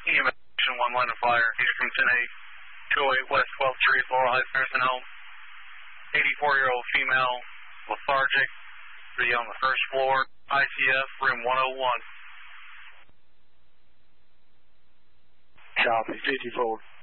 EMS 1 line of fire. He's from 10-8, 208 West 12th Street, Laurel Heights Nursing Home. 84-year-old female, lethargic, be on the first floor, ICF, room 101. Copy, 54.